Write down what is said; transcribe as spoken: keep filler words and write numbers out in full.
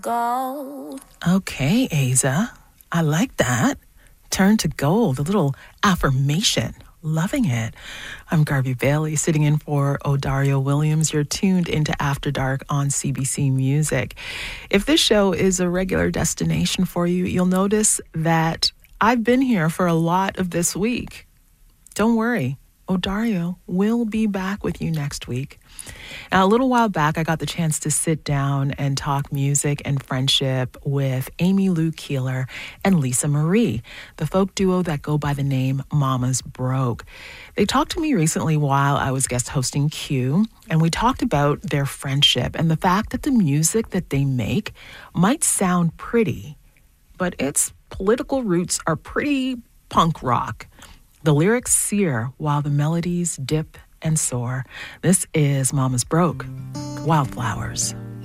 Gold. Okay, Aza. I like that. Turn to gold, a little affirmation. Loving it. I'm Garvey Bailey, sitting in for Odario Williams. You're tuned into After Dark on C B C Music. If this show is a regular destination for you, you'll notice that I've been here for a lot of this week. Don't worry, Odario will be back with you next week. Now, a little while back, I got the chance to sit down and talk music and friendship with Amy Lou Keeler and Lisa Marie, the folk duo that go by the name Mama's Broke. They talked to me recently while I was guest hosting Q, and we talked about their friendship and the fact that the music that they make might sound pretty, but its political roots are pretty punk rock. The lyrics sear while the melodies dip and soar. This is Mama's Broke, Wildflowers.